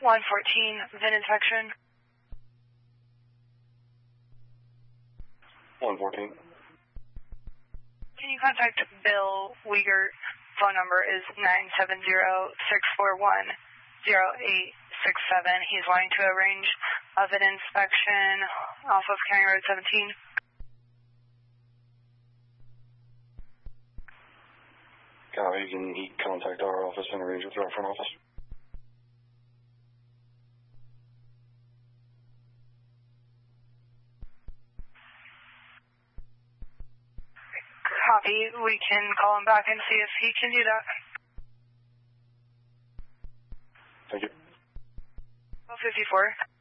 VIN inspection. 114. Can you contact Bill Wiegert? Phone number is 970-641-0867. He's wanting to arrange a VIN inspection off of County Road 17. Copy. Can he contact our office and arrange with our front office? Copy. We can call him back and see if he can do that. Thank you. 54.